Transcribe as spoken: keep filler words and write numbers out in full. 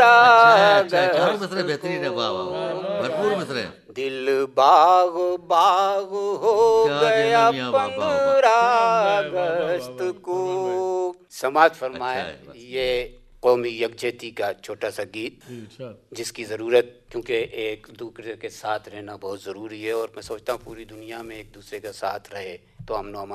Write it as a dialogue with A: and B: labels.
A: अच्छा, चारों मिसरे बेहतरीन है, वाह वाह वाह, भरपूर मिसरे।
B: दिल बाग बाग हो गया पंद्रह अगस्त को। समाज फरमाए ये कौमी यकजहती का छोटा सा गीत, जिसकी ज़रूरत, क्योंकि एक दूसरे के साथ रहना बहुत ज़रूरी है, और मैं सोचता हूँ पूरी दुनिया में एक दूसरे का साथ रहे तो अमन